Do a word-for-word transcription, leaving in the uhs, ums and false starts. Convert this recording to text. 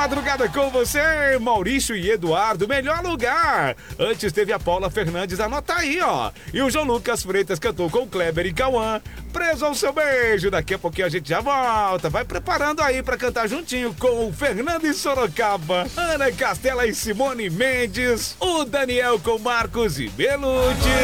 madrugada com você, Maurício e Eduardo, melhor lugar. Antes teve a Paula Fernandes, anota aí, ó. E o João Lucas Freitas cantou com Kleber e Cauã, Preso ao Seu Beijo. Daqui a pouquinho a gente já volta. Vai preparando aí pra cantar juntinho com o Fernando e Sorocaba, Ana Castela e Simone Mendes, o Daniel com Marcos e Belucci.